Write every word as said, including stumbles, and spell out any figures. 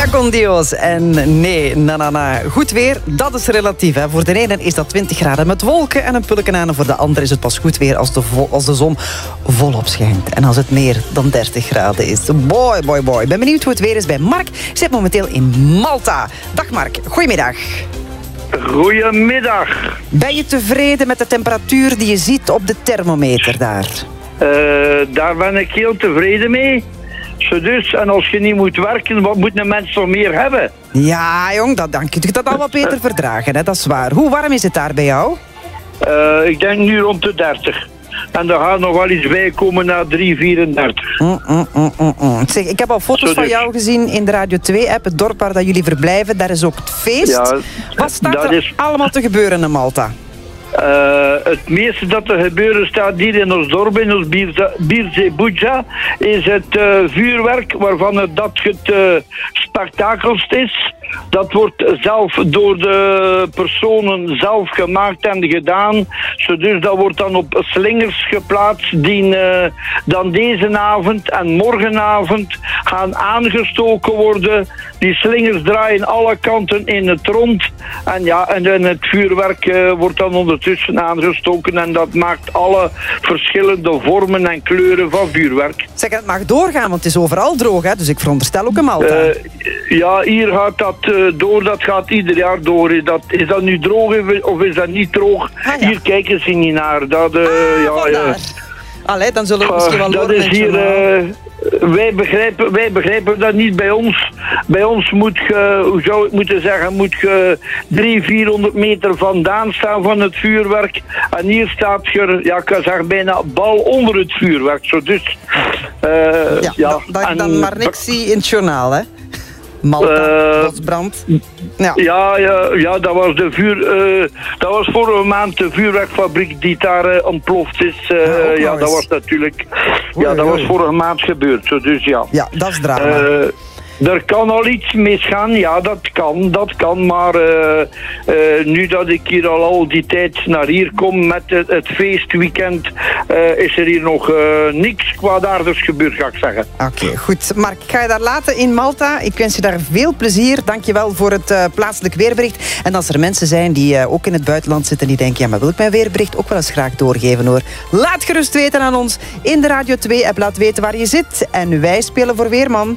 con Dios. En nee, na na na. Goed weer, dat is relatief. Hè. Voor de ene is dat twintig graden met wolken en een pulken aan. En voor de andere is het pas goed weer als de, vo- als de zon volop schijnt. En als het meer dan dertig graden is. Boy, boy, boy. Ik ben benieuwd hoe het weer is bij Mark. Zit momenteel in Malta. Dag Mark, goedemiddag. Goedemiddag. Ben je tevreden met de temperatuur die je ziet op de thermometer daar? Uh, daar ben ik heel tevreden mee. Zo dus, en als je niet moet werken, wat moet een mens nog meer hebben? Ja, jong, dat, dan kun je dat al wat beter verdragen, hè? Dat is waar. Hoe warm is het daar bij jou? Uh, ik denk nu rond de dertig. En er gaat nog wel iets bij komen naar drie vierendertig. Mm, mm, mm, mm, mm. Zeg, ik heb al foto's dus van jou gezien in de Radio twee-app. Het dorp waar dat jullie verblijven, daar is ook het feest. Ja, wat staat er is... allemaal te gebeuren in Malta? Uh, het meeste dat er gebeuren staat hier in ons dorp, in ons Birze Buja, is het uh, vuurwerk waarvan het dat het uh, spektakels is. Dat wordt zelf door de personen zelf gemaakt en gedaan. Dus dat wordt dan op slingers geplaatst die uh, dan deze avond en morgenavond gaan aangestoken worden. Die slingers draaien alle kanten in het rond. En ja, en het vuurwerk uh, wordt dan ondertussen aangestoken. En dat maakt alle verschillende vormen en kleuren van vuurwerk. Zeg, het mag doorgaan, want het is overal droog, hè? Dus ik veronderstel ook in Malta. Uh, ja, hier gaat dat uh, door. Dat gaat ieder jaar door. Is dat, is dat nu droog of is dat niet droog? Ah, ja. Hier kijken ze niet naar. Dat, uh, ah, ja, ja. Allee, dan zullen we misschien wel uh, dat is hier... Uh, wij, begrijpen, wij begrijpen dat niet bij ons. Bij ons moet je, hoe zou ik moeten zeggen, moet je drie, vierhonderd meter vandaan staan van het vuurwerk. En hier staat je, ja, ik kan zeggen, bijna bal onder het vuurwerk. Zo dus, uh, ja, ja. Dat je dan maar niks zie in het journaal, hè? Malta, bosbrand. Uh, ja. Ja, ja, ja, dat was de vuur. Uh, dat was vorige maand de vuurwerkfabriek die daar uh, ontploft is. Uh, ja, ja dat was natuurlijk. Ja, dat was vorige maand gebeurd. Zo, dus ja. Ja, dat is drama. Uh, Er kan al iets misgaan, ja, dat kan, dat kan, maar uh, uh, nu dat ik hier al al die tijd naar hier kom met het, het feestweekend, uh, is er hier nog uh, niks kwaadaardigs gebeurd, ga ik zeggen. Oké, okay, goed. Mark, ik ga je daar laten in Malta. Ik wens je daar veel plezier. Dank je wel voor het uh, plaatselijk weerbericht. En als er mensen zijn die uh, ook in het buitenland zitten die denken, ja, maar wil ik mijn weerbericht ook wel eens graag doorgeven, hoor. Laat gerust weten aan ons in de Radio twee-app. Laat weten waar je zit. En wij spelen voor Weerman.